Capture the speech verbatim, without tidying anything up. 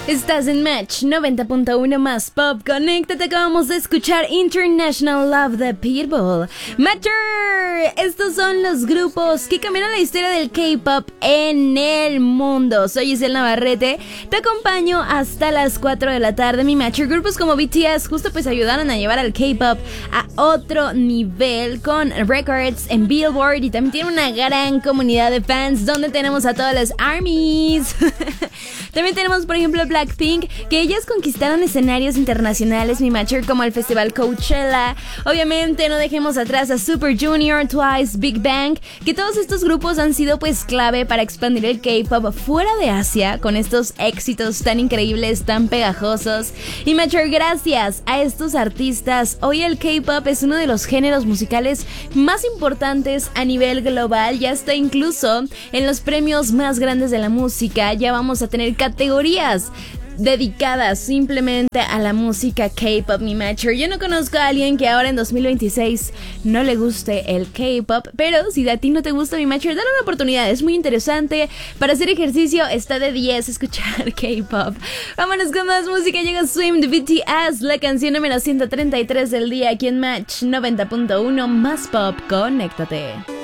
Estás en Match noventa punto uno más Pop. Conéctate, acabamos de escuchar International Love the People. Matter. Estos son los grupos que cambiaron la historia del K-pop en el mundo. Soy Giselle Navarrete, te acompaño hasta las cuatro de la tarde. Mi Matcher, grupos como B T S justo pues ayudaron a llevar al K-pop a otro nivel con records en Billboard, y también tiene una gran comunidad de fans donde tenemos a todas las ARMYs. También tenemos, por ejemplo, Blackpink, que ellas conquistaron escenarios internacionales, mi Matcher, como el Festival Coachella. Obviamente no dejemos atrás a Super Junior, Twice, Big Bang, que todos estos grupos han sido pues clave para expandir el K-pop fuera de Asia con estos éxitos tan increíbles, tan pegajosos. Y Matcher, gracias a estos artistas, hoy el K-pop es uno de los géneros musicales más importantes a nivel global. Ya está incluso en los premios más grandes de la música. Ya vamos a tener categorías dedicadas simplemente a la música K-pop, mi Matcher. Yo no conozco a alguien que ahora en dos mil veintiséis no le guste el K-pop, pero si a ti no te gusta, mi Matcher, dale una oportunidad, es muy interesante. Para hacer ejercicio está de diez escuchar K-pop. Vámonos con más música, llega Swim de B T S, la canción número ciento treinta y tres del día aquí en Match noventa punto uno más Pop. Conéctate.